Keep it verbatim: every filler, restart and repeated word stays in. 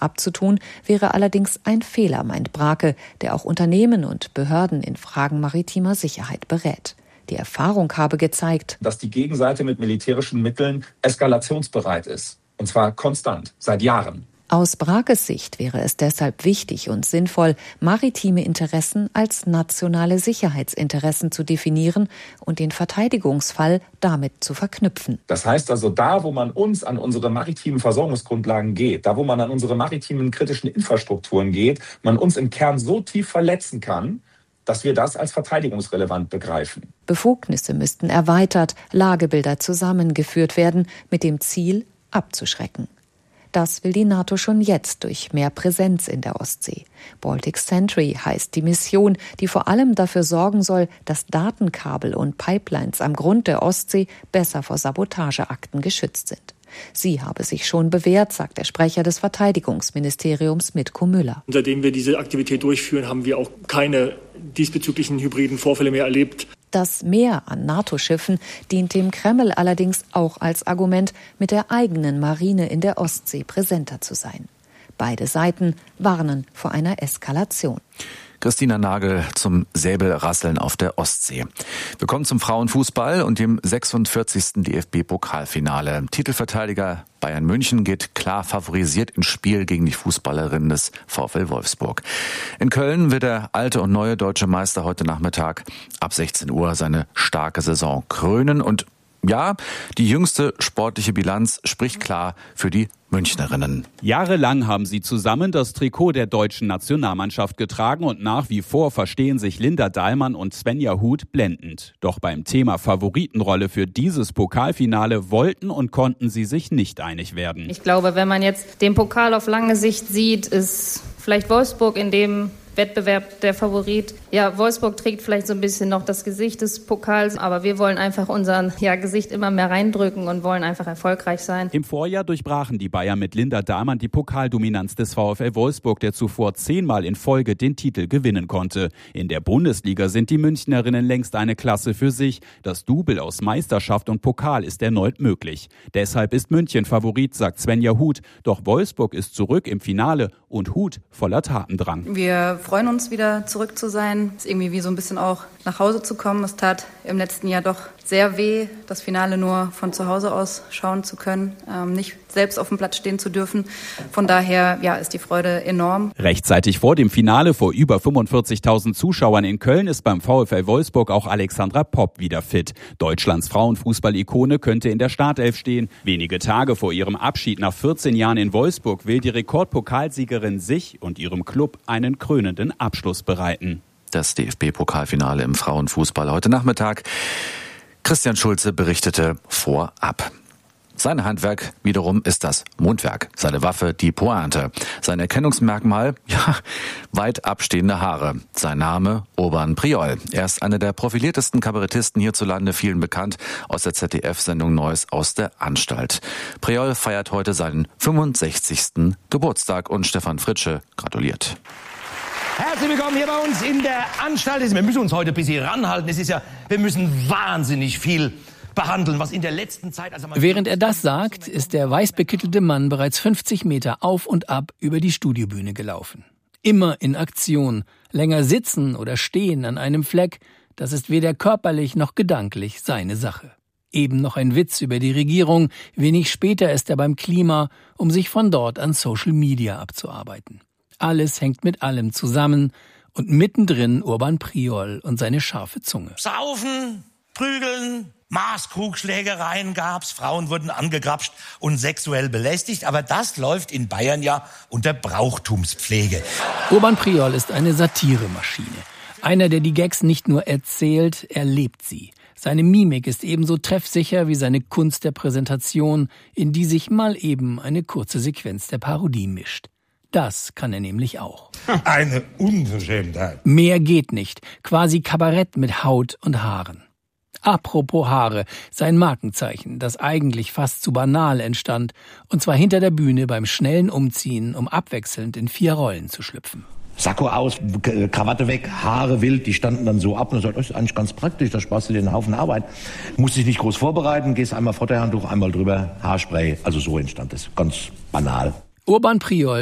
abzutun, wäre allerdings ein Fehler, meint Brake, der auch Unternehmen und Behörden in Fragen maritimer Sicherheit berät. Die Erfahrung habe gezeigt, dass die Gegenseite mit militärischen Mitteln eskalationsbereit ist. Und zwar konstant, seit Jahren. Aus Brakes Sicht wäre es deshalb wichtig und sinnvoll, maritime Interessen als nationale Sicherheitsinteressen zu definieren und den Verteidigungsfall damit zu verknüpfen. Das heißt also, da wo man uns an unsere maritimen Versorgungsgrundlagen geht, da wo man an unsere maritimen kritischen Infrastrukturen geht, man uns im Kern so tief verletzen kann, dass wir das als verteidigungsrelevant begreifen. Befugnisse müssten erweitert, Lagebilder zusammengeführt werden, mit dem Ziel, abzuschrecken. Das will die NATO schon jetzt durch mehr Präsenz in der Ostsee. Baltic Sentry heißt die Mission, die vor allem dafür sorgen soll, dass Datenkabel und Pipelines am Grund der Ostsee besser vor Sabotageakten geschützt sind. Sie habe sich schon bewährt, sagt der Sprecher des Verteidigungsministeriums Mitko Müller. Seitdem wir diese Aktivität durchführen, haben wir auch keine diesbezüglichen hybriden Vorfälle mehr erlebt. Das Mehr an NATO-Schiffen dient dem Kreml allerdings auch als Argument, mit der eigenen Marine in der Ostsee präsenter zu sein. Beide Seiten warnen vor einer Eskalation. Christina Nagel zum Säbelrasseln auf der Ostsee. Wir kommen zum Frauenfußball und dem sechsundvierzigsten D F B-Pokalfinale. Titelverteidiger Bayern München geht klar favorisiert ins Spiel gegen die Fußballerinnen des VfL Wolfsburg. In Köln wird der alte und neue deutsche Meister heute Nachmittag ab sechzehn Uhr seine starke Saison krönen. Und ja, die jüngste sportliche Bilanz spricht klar für die Münchnerinnen. Jahrelang haben sie zusammen das Trikot der deutschen Nationalmannschaft getragen und nach wie vor verstehen sich Linda Dahlmann und Svenja Huth blendend. Doch beim Thema Favoritenrolle für dieses Pokalfinale wollten und konnten sie sich nicht einig werden. Ich glaube, wenn man jetzt den Pokal auf lange Sicht sieht, ist vielleicht Wolfsburg in dem Wettbewerb der Favorit. Ja, Wolfsburg trägt vielleicht so ein bisschen noch das Gesicht des Pokals, aber wir wollen einfach unser ja, Gesicht immer mehr reindrücken und wollen einfach erfolgreich sein. Im Vorjahr durchbrachen die Bayern mit Linda Dahlmann die Pokaldominanz des VfL Wolfsburg, der zuvor zehnmal in Folge den Titel gewinnen konnte. In der Bundesliga sind die Münchnerinnen längst eine Klasse für sich. Das Double aus Meisterschaft und Pokal ist erneut möglich. Deshalb ist München Favorit, sagt Svenja Huth. Doch Wolfsburg ist zurück im Finale und Huth voller Tatendrang. Wir freuen uns, wieder zurück zu sein. Es ist irgendwie wie so ein bisschen auch nach Hause zu kommen. Es tat im letzten Jahr doch sehr weh, das Finale nur von zu Hause aus schauen zu können, ähm, nicht selbst auf dem Platz stehen zu dürfen. Von daher ja, ist die Freude enorm. Rechtzeitig vor dem Finale vor über fünfundvierzigtausend Zuschauern in Köln ist beim VfL Wolfsburg auch Alexandra Popp wieder fit. Deutschlands Frauenfußball-Ikone könnte in der Startelf stehen. Wenige Tage vor ihrem Abschied nach vierzehn Jahren in Wolfsburg will die Rekordpokalsiegerin sich und ihrem Club einen krönenden Abschluss bereiten. Das D F B-Pokalfinale im Frauenfußball heute Nachmittag. Christian Schulze berichtete vorab. Sein Handwerk wiederum ist das Mundwerk, seine Waffe die Pointe. Sein Erkennungsmerkmal, ja, weit abstehende Haare. Sein Name Urban Priol. Er ist einer der profiliertesten Kabarettisten hierzulande, vielen bekannt aus der Z D F-Sendung Neues aus der Anstalt. Priol feiert heute seinen fünfundsechzigsten Geburtstag und Stefan Fritsche gratuliert. Herzlich willkommen hier bei uns in der Anstalt. Wir müssen uns heute ein bisschen ranhalten. Es ist ja, wir müssen wahnsinnig viel behandeln, was in der letzten Zeit... Also Während er das sagt, ist der weißbekittelte Mann bereits fünfzig Meter auf und ab über die Studiobühne gelaufen. Immer in Aktion, länger sitzen oder stehen an einem Fleck, das ist weder körperlich noch gedanklich seine Sache. Eben noch ein Witz über die Regierung, wenig später ist er beim Klima, um sich von dort an Social Media abzuarbeiten. Alles hängt mit allem zusammen und mittendrin Urban Priol und seine scharfe Zunge. Saufen, prügeln, Maßkrugschlägereien gab's, Frauen wurden angegrapscht und sexuell belästigt, aber das läuft in Bayern ja unter Brauchtumspflege. Urban Priol ist eine Satiremaschine. Einer, der die Gags nicht nur erzählt, er lebt sie. Seine Mimik ist ebenso treffsicher wie seine Kunst der Präsentation, in die sich mal eben eine kurze Sequenz der Parodie mischt. Das kann er nämlich auch. Eine Unverschämtheit. Mehr geht nicht. Quasi Kabarett mit Haut und Haaren. Apropos Haare, sein Markenzeichen, das eigentlich fast zu banal entstand, und zwar hinter der Bühne beim schnellen Umziehen, um abwechselnd in vier Rollen zu schlüpfen. Sakko aus, Krawatte weg, Haare wild, die standen dann so ab und sagt, das ist eigentlich ganz praktisch, da sparst du dir einen Haufen Arbeit. Musst dich nicht groß vorbereiten, gehst einmal Vorderhandtuch, einmal drüber, Haarspray, also so entstand es, ganz banal. Urban Priol